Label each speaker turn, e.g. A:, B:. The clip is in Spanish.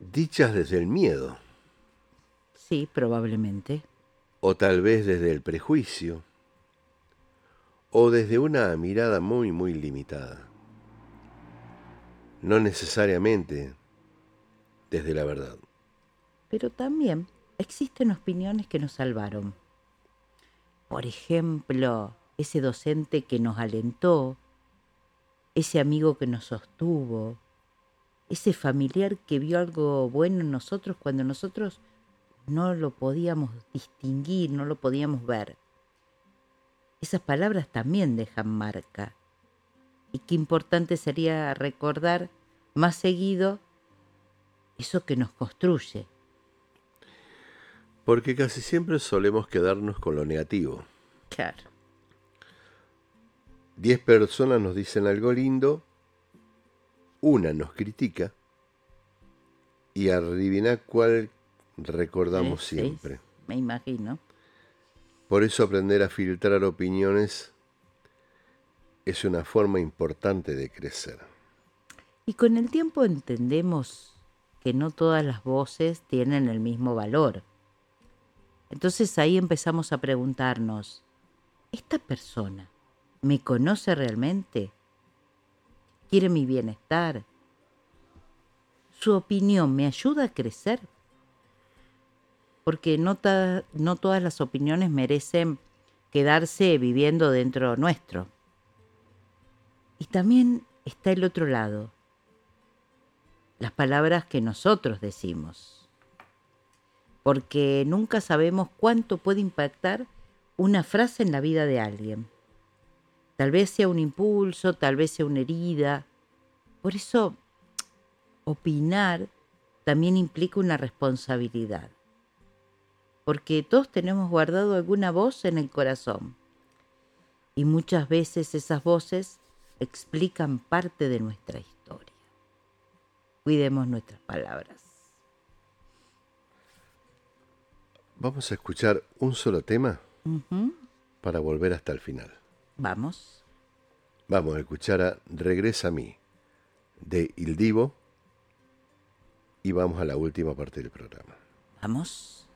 A: dichas desde el miedo,
B: Sí, probablemente.
A: o tal vez desde el prejuicio, o desde una mirada muy limitada, no necesariamente desde la verdad.
B: Pero también existen opiniones que nos salvaron. Por ejemplo, ese docente que nos alentó, ese amigo que nos sostuvo, ese familiar que vio algo bueno en nosotros cuando nosotros no lo podíamos distinguir, no lo podíamos ver. Esas palabras también dejan marca. Y qué importante sería recordar más seguido eso que nos construye.
A: Porque casi siempre solemos quedarnos con lo negativo.
B: Claro.
A: 10 personas nos dicen algo lindo, una nos critica y adivina cuál recordamos
B: Sí,
A: siempre.
B: me imagino.
A: Por eso aprender a filtrar opiniones es una forma importante de crecer.
B: Y con el tiempo entendemos que no todas las voces tienen el mismo valor. Entonces ahí empezamos a preguntarnos, ¿esta persona me conoce realmente? ¿Quiere mi bienestar? ¿Su opinión me ayuda a crecer? Porque no todas las opiniones merecen quedarse viviendo dentro nuestro. Y también está el otro lado, las palabras que nosotros decimos. Porque nunca sabemos cuánto puede impactar una frase en la vida de alguien. Tal vez sea un impulso, tal vez sea una herida. Por eso, opinar también implica una responsabilidad. Porque todos tenemos guardado alguna voz en el corazón. Y muchas veces esas voces explican parte de nuestra historia. Cuidemos nuestras palabras.
A: Vamos a escuchar un solo tema
B: Ujú.
A: para volver hasta el final.
B: Vamos,
A: Vamos a escuchar a Regresa a mí de Il Divo y vamos a la última parte del programa.
B: vamos.